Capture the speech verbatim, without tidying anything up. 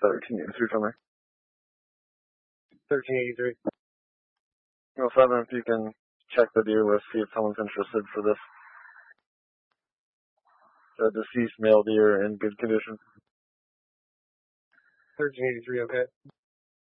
thirteen eighty-three for me. thirteen eighty-three. No seven, if you can check the deer list, see if someone's interested for this. The deceased male deer in good condition. thirteen eighty-three, okay.